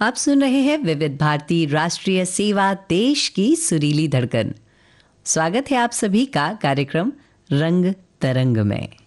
आप सुन रहे हैं विविध भारती राष्ट्रीय सेवा, देश की सुरीली धड़कन। स्वागत है आप सभी का कार्यक्रम रंग तरंग में।